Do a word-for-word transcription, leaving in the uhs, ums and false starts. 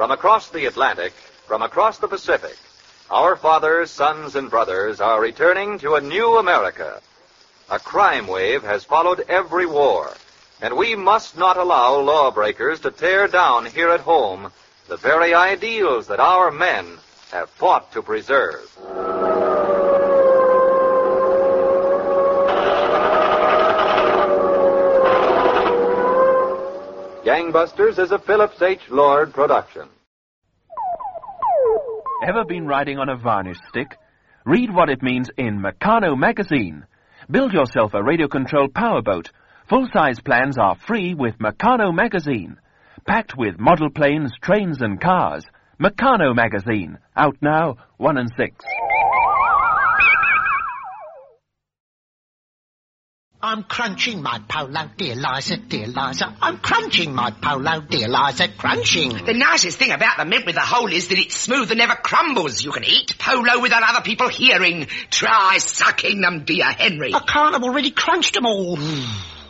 From across the Atlantic, from across the Pacific, our fathers, sons, and brothers are returning to a new America. A crime wave has followed every war, and we must not allow lawbreakers to tear down here at home the very ideals that our men have fought to preserve. Gangbusters is a Phillips H. Lord production. Ever been riding on a varnish stick? Read what it means in Meccano magazine. Build yourself a radio-controlled powerboat. Full-size plans are free with Meccano magazine. Packed with model planes, trains, and cars. Meccano magazine. Out now, one and six. I'm crunching my polo, dear Liza, dear Liza. I'm crunching my polo, dear Liza, crunching. The nicest thing about the mint with the hole is that it's smooth and never crumbles. You can eat polo without other people hearing. Try sucking them, dear Henry. I can't, I've already crunched them all.